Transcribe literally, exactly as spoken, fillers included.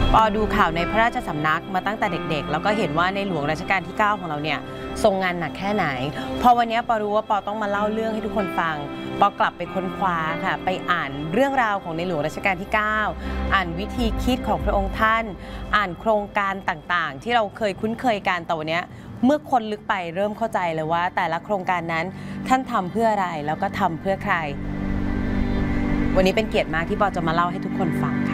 ปอดูข่าวในพระราชสำนักมาตั้งแต่เด็กๆแล้วก็เห็นว่าในหลวงรัชกาลที่เก้าของเราเนี่ยทรงงานหนักแค่ไหนพอวันนี้ปอรู้ว่าปอต้องมาเล่าเรื่องให้ทุกคนฟังปอกลับไปค้นคว้าค่ะไปอ่านเรื่องราวของในหลวงรัชกาลที่เก้าอ่านวิธีคิดของพระองค์ท่านอ่านโครงการต่างๆที่เราเคยคุ้นเคยกันแต่วันนี้เมื่อคนลึกไปเริ่มเข้าใจเลยว่าแต่ละโครงการนั้นท่านทำเพื่ออะไรแล้วก็ทำเพื่อใครวันนี้เป็นเกียรติมากที่ปอจะมาเล่าให้ทุกคนฟัง